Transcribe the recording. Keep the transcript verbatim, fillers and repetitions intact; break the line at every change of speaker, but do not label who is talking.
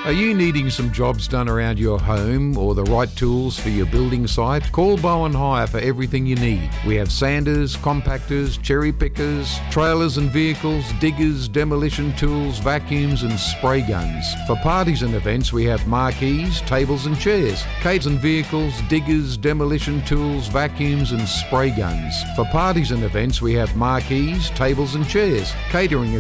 Are you needing some jobs done around your home or the right tools for your building site? Call Bowen Hire for everything you need. We have sanders, compactors, cherry pickers, trailers and vehicles, diggers, demolition tools, vacuums and spray guns. For parties and events we have marquees, tables and chairs, caters and vehicles, diggers, demolition tools, vacuums and spray guns. For parties and events we have marquees, tables and chairs, catering